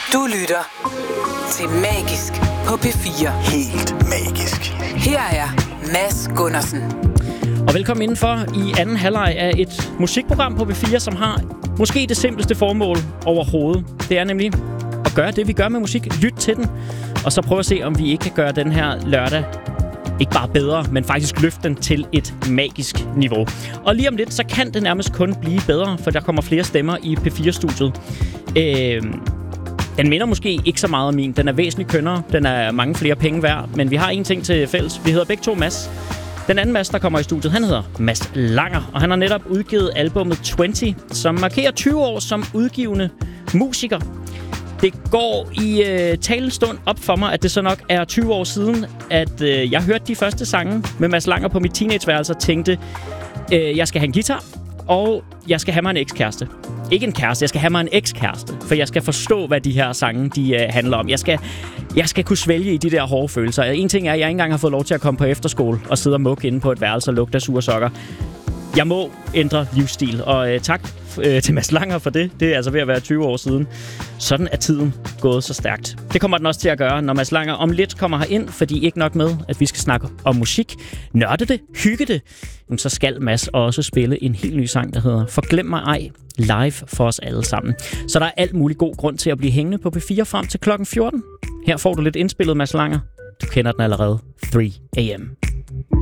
Du lytter til Magisk på P4. Helt magisk. Her er Mads Gundersen. Og velkommen indenfor i anden halvleg af et musikprogram på P4, som har måske det simpleste formål overhovedet. Det er nemlig at gøre det, vi gør med musik. Lyt til den, og så prøve at se, om vi ikke kan gøre den her lørdag ikke bare bedre, men faktisk løfte den til et magisk niveau. Og lige om lidt, så kan det nærmest kun blive bedre, for der kommer flere stemmer i P4-studiet. Den minder måske ikke så meget om min. Den er væsentligt kønnere. Den er mange flere penge værd. Men vi har en ting til fælles. Vi hedder begge to Mads. Den anden Mads, der kommer i studiet, han hedder Mads Langer. Og han har netop udgivet albumet 20, som markerer 20 år som udgivende musiker. Det går i talende stund op for mig, at det så nok er 20 år siden, at jeg hørte de første sange med Mads Langer på mit teenageværelse og tænkte, jeg skal have en guitar, og jeg skal have mig en ekskæreste. Ikke en kæreste, jeg skal have mig en ekskæreste, for jeg skal forstå, hvad de her sange de handler om. Jeg skal kunne svælge i de der hårde følelser. En ting er, at jeg ikke engang har fået lov til at komme på efterskole og sidde og mukke inde på et værelse og lugte af sure sokker. Jeg må ændre livsstil, og tak til Mads Langer for det. Det er altså ved at være 20 år siden. Sådan er tiden gået så stærkt. Det kommer den også til at gøre, når Mads Langer om lidt kommer herind, fordi ikke nok med, at vi skal snakke om musik, nørde det, hygge det, så skal Mads også spille en helt ny sang, der hedder Forglem mig ej, live for os alle sammen. Så der er alt muligt god grund til at blive hængende på P4 frem til klokken 14. Her får du lidt indspillet, Mads Langer. Du kender den allerede. 3 AM.